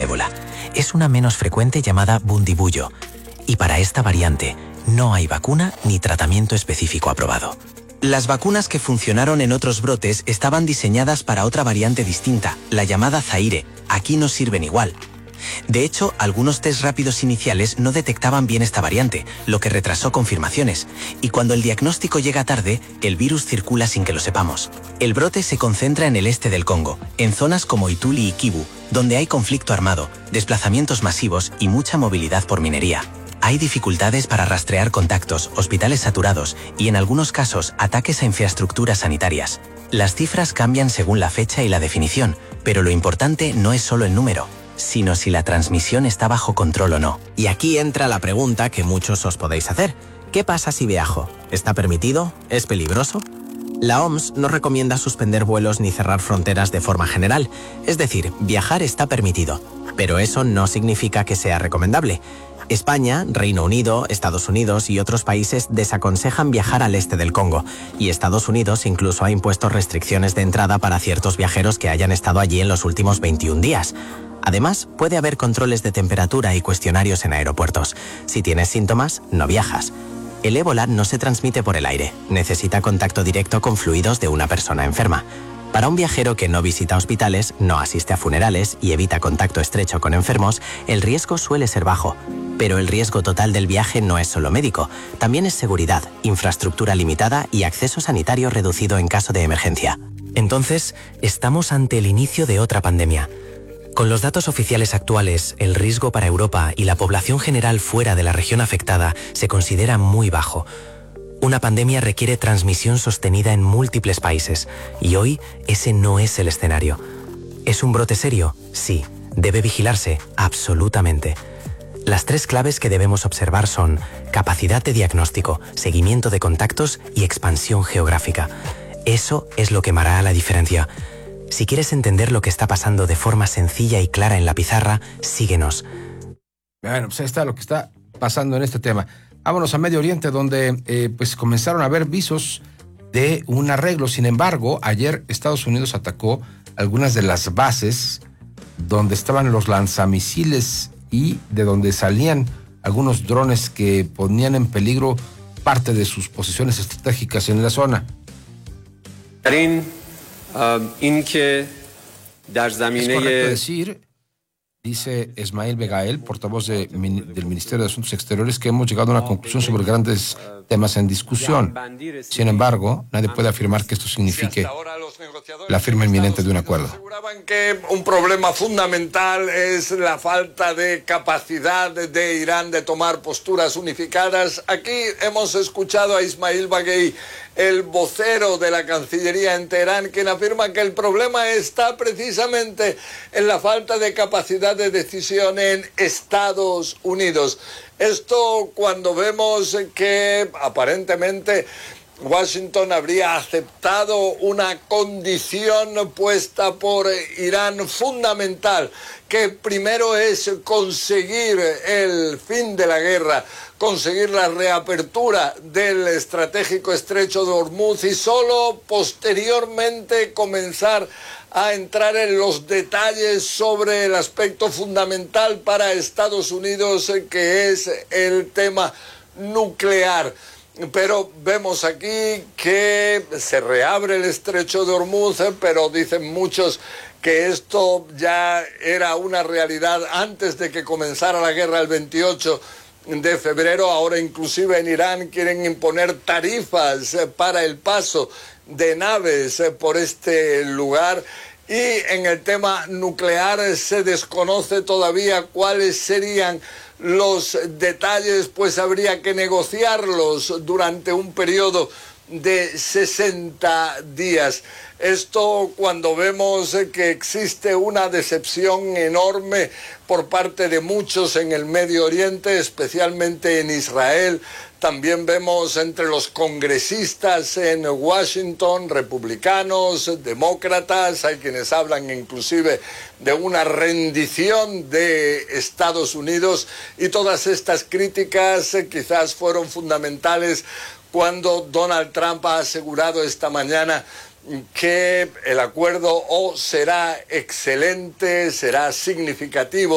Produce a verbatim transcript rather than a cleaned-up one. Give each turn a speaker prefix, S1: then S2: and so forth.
S1: ébola. Es una menos frecuente llamada Bundibugyo. Y para esta variante no hay vacuna ni tratamiento específico aprobado. Las vacunas que funcionaron en otros brotes estaban diseñadas para otra variante distinta, la llamada Zaire. Aquí no sirven igual. De hecho, algunos test rápidos iniciales no detectaban bien esta variante, lo que retrasó confirmaciones. Y cuando el diagnóstico llega tarde, el virus circula sin que lo sepamos. El brote se concentra en el este del Congo, en zonas como Ituri y Kivu, donde hay conflicto armado, desplazamientos masivos y mucha movilidad por minería. Hay dificultades para rastrear contactos, hospitales saturados y en algunos casos ataques a infraestructuras sanitarias. Las cifras cambian según la fecha y la definición, pero lo importante no es solo el número, sino si la transmisión está bajo control o no.
S2: Y aquí entra la pregunta que muchos os podéis hacer. ¿Qué pasa si viajo? ¿Está permitido? ¿Es peligroso? La O M S no recomienda suspender vuelos ni cerrar fronteras de forma general. Es decir, viajar está permitido, pero eso no significa que sea recomendable. España, Reino Unido, Estados Unidos y otros países desaconsejan viajar al este del Congo, y Estados Unidos incluso ha impuesto restricciones de entrada para ciertos viajeros que hayan estado allí en los últimos veintiún días. Además, puede haber controles de temperatura y cuestionarios en aeropuertos. Si tienes síntomas, no viajas. El ébola no se transmite por el aire, necesita contacto directo con fluidos de una persona enferma. Para un viajero que no visita hospitales, no asiste a funerales y evita contacto estrecho con enfermos, el riesgo suele ser bajo. Pero el riesgo total del viaje no es solo médico, también es seguridad, infraestructura limitada y acceso sanitario reducido en caso de emergencia.
S1: Entonces, estamos ante el inicio de otra pandemia. Con los datos oficiales actuales, el riesgo para Europa y la población general fuera de la región afectada se considera muy bajo. Una pandemia requiere transmisión sostenida en múltiples países, y hoy ese no es el escenario. ¿Es un brote serio? Sí. ¿Debe vigilarse? Absolutamente. Las tres claves que debemos observar son capacidad de diagnóstico, seguimiento de contactos y expansión geográfica. Eso es lo que marcará la diferencia. Si quieres entender lo que está pasando de forma sencilla y clara en la pizarra, síguenos.
S3: Bueno, pues ahí está lo que está pasando en este tema. Vámonos a Medio Oriente, donde eh, pues comenzaron a haber visos de un arreglo. Sin embargo, ayer Estados Unidos atacó algunas de las bases donde estaban los lanzamisiles y de donde salían algunos drones que ponían en peligro parte de sus posiciones estratégicas en la zona. Es correcto decir, dice Ismael Begael, portavoz de, del Ministerio de Asuntos Exteriores, que hemos llegado a una conclusión sobre grandes temas en discusión. Sin embargo, nadie puede afirmar que esto signifique la firma inminente de un acuerdo.
S4: Aseguraban que un problema fundamental es la falta de capacidad de Irán de tomar posturas unificadas. Aquí hemos escuchado a Ismail Baghei, el vocero de la Cancillería en Teherán, quien afirma que el problema está precisamente en la falta de capacidad de decisión en Estados Unidos. Esto cuando vemos que aparentemente Washington habría aceptado una condición puesta por Irán fundamental, que primero es conseguir el fin de la guerra, conseguir la reapertura del estratégico estrecho de Hormuz y solo posteriormente comenzar a entrar en los detalles sobre el aspecto fundamental para Estados Unidos, que es el tema nuclear. Pero vemos aquí que se reabre el estrecho de Hormuz, pero dicen muchos que esto ya era una realidad antes de que comenzara la guerra el veintiocho de febrero. Ahora inclusive en Irán quieren imponer tarifas para el paso de naves por este lugar. Y en el tema nuclear se desconoce todavía cuáles serían los detalles, pues habría que negociarlos durante un periodo de sesenta días. Esto cuando vemos que existe una decepción enorme por parte de muchos en el Medio Oriente, especialmente en Israel. También vemos entre los congresistas en Washington, republicanos, demócratas, hay quienes hablan inclusive de una rendición de Estados Unidos, y todas estas críticas quizás fueron fundamentales cuando Donald Trump ha asegurado esta mañana que el acuerdo o será excelente, será significativo